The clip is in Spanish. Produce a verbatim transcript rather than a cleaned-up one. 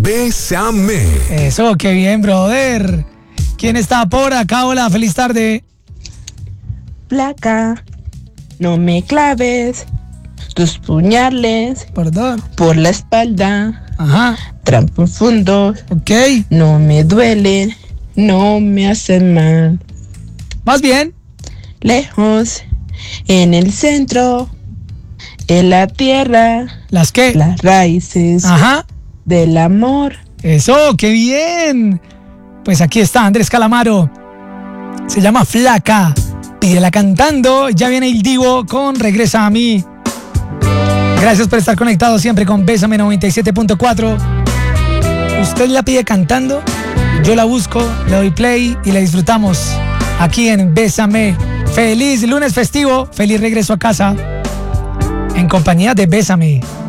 Bésame. Eso, qué bien, brother. ¿Quién está por acá? Hola, feliz tarde. Flaca, no me claves tus puñales Perdón. por la espalda. Ajá. Tan profundos. Ok. No me duele, no me hacen mal. Más bien. Lejos, en el centro, en la tierra. ¿Las qué? Las raíces. Ajá. Del amor. Eso, qué bien. Pues aquí está Andrés Calamaro. Se llama Flaca. Pídela cantando. Ya viene el Divo con Regresa a mí. Gracias por estar conectado siempre con Bésame noventa y siete punto cuatro. Usted la pide cantando, yo la busco, le doy play y la disfrutamos aquí en Bésame. Feliz lunes festivo, feliz regreso a casa en compañía de Bésame.